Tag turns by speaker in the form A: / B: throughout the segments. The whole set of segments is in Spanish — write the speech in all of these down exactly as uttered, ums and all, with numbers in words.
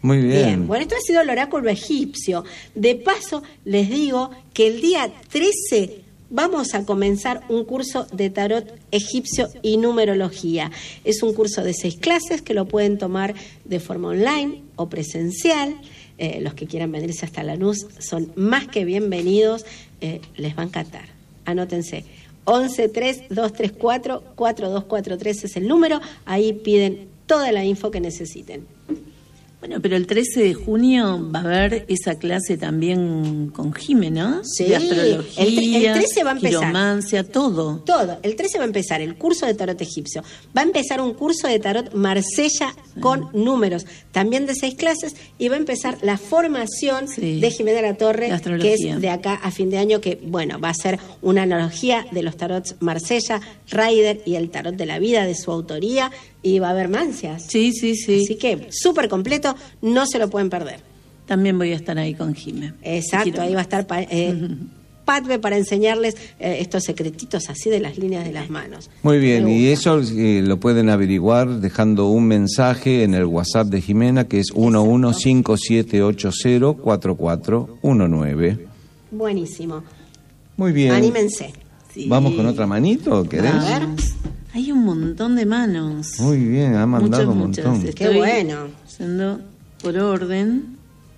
A: Muy bien.
B: Bien. Bueno, esto ha sido el oráculo egipcio. De paso, les digo que el día trece vamos a comenzar un curso de tarot egipcio y numerología. Es un curso de seis clases que lo pueden tomar de forma online o presencial. Eh, los que quieran venirse hasta Lanús son más que bienvenidos. Eh, les va a encantar. Anótense. once tres dos tres cuatro cuatro dos cuatro tres es el número. Ahí piden toda la info que necesiten.
C: Bueno, pero el trece de junio va a haber esa clase también con Jime, ¿no?
B: Sí,
C: de astrología,
B: el, el trece va a empezar.
C: Quiromancia, todo.
B: Todo. El trece va a empezar el curso de tarot egipcio. Va a empezar un curso de tarot Marsella sí. con números, también de seis clases, y va a empezar la formación sí. de Jimena La Torre, que es de acá a fin de año, que, bueno, va a ser una analogía de los tarots Marsella, Rider y el tarot de la vida de su autoría, y va a haber mancias.
C: Sí, sí, sí.
B: Así que súper completo, no se lo pueden perder.
C: También voy a estar ahí con Jimé.
B: Exacto, ahí va a estar eh, uh-huh. Patve para enseñarles eh, estos secretitos así de las líneas de las manos.
A: Muy bien, y eso eh, lo pueden averiguar dejando un mensaje en el WhatsApp de Jimena, que es uno uno cinco siete ocho cero cuatro cuatro uno nueve.
B: Buenísimo.
A: Muy bien.
B: Anímense.
A: Sí. ¿Vamos con otra manito? ¿Querés?
B: A ver.
C: Hay un montón de manos.
A: Muy bien, ha mandado muchas, un montón.
C: Muchas.
B: Qué bueno.
C: Haciendo por orden.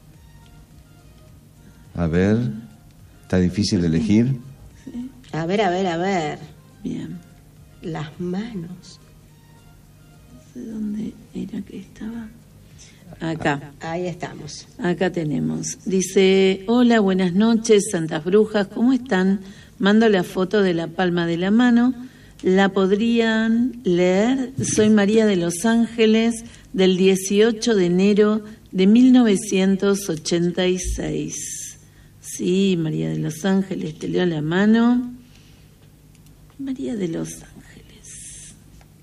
A: A ver, está difícil de elegir.
B: Sí. A ver, a ver, a ver.
C: Bien.
B: Las manos.
C: No sé dónde era que estaba. Acá.
B: Ahí estamos.
C: Acá tenemos. Dice, hola, buenas noches, Santas Brujas, ¿cómo están? Mando la foto de la palma de la mano. ¿La podrían leer? Soy María de Los Ángeles, del dieciocho de enero de mil novecientos ochenta y seis. Sí, María de Los Ángeles, te leo la mano. María de Los Ángeles.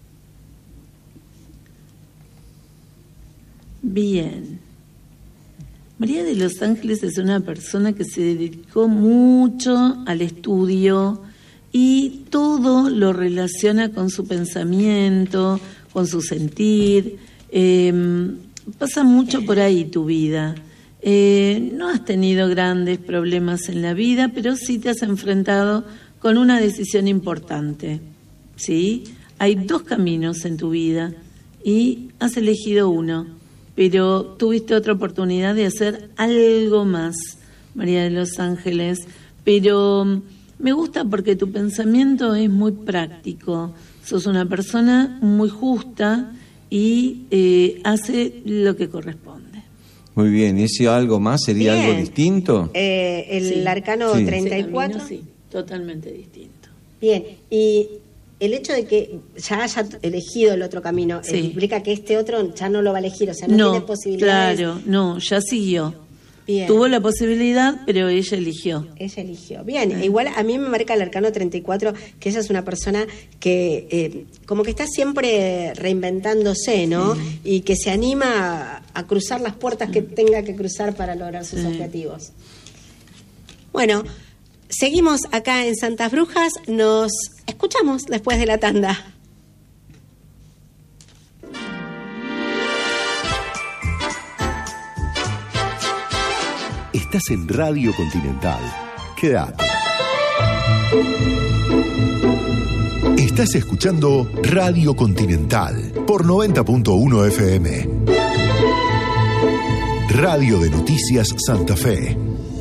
C: Bien. María de Los Ángeles es una persona que se dedicó mucho al estudio y todo lo relaciona con su pensamiento, con su sentir. Eh, pasa mucho por ahí tu vida. Eh, no has tenido grandes problemas en la vida, pero sí te has enfrentado con una decisión importante, ¿sí? Hay dos caminos en tu vida y has elegido uno, pero tuviste otra oportunidad de hacer algo más, María de Los Ángeles, pero me gusta porque tu pensamiento es muy práctico, sos una persona muy justa y eh, hace lo que corresponde.
A: Muy bien, ¿y ese algo más sería
B: bien.
A: algo distinto?
B: Eh, el sí. arcano sí. treinta y cuatro.
C: Camino, sí, totalmente distinto.
B: Bien, y el hecho de que ya haya elegido el otro camino, sí. implica que este otro ya no lo va a elegir, o sea, no, no tiene posibilidades.
C: Claro, no, ya siguió.
B: Bien.
C: Tuvo la posibilidad, pero ella eligió.
B: Ella eligió. Bien, eh. igual a mí me marca el arcano treinta y cuatro, que ella es una persona que eh, como que está siempre reinventándose, ¿no? Sí. Y que se anima a, a cruzar las puertas que tenga que cruzar para lograr sus sí. objetivos. Bueno, seguimos acá en Santas Brujas, nos escuchamos después de la tanda.
D: Estás en Radio Continental. Quédate. Estás escuchando Radio Continental por noventa punto uno F M. Radio de Noticias Santa Fe.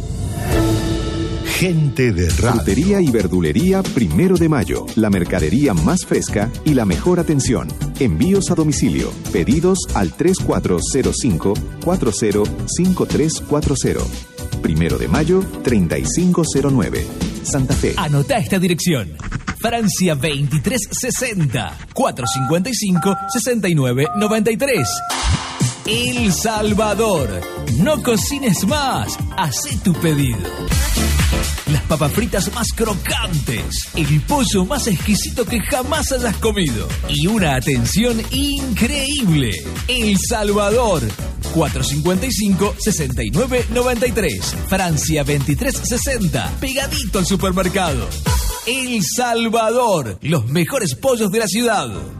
D: Gente de radio.
E: Frutería y verdulería Primero de Mayo. La mercadería más fresca y la mejor atención. Envíos a domicilio. Pedidos al tres cuatro cero cinco cuatro cero cinco tres cuatro cero. Primero de Mayo, treinta y cinco cero nueve. Santa Fe.
F: Anota esta dirección. Francia veintitrés sesenta, cuatrocientos cincuenta y cinco, sesenta y nueve noventa y tres. El Salvador. No cocines más. Hacé tu pedido. Las papas fritas más crocantes, el pollo más exquisito que jamás hayas comido y una atención increíble. El Salvador, cuatrocientos cincuenta y cinco, sesenta y nueve noventa y tres. Francia veintitrés sesenta, pegadito al supermercado. El Salvador, los mejores pollos de la ciudad.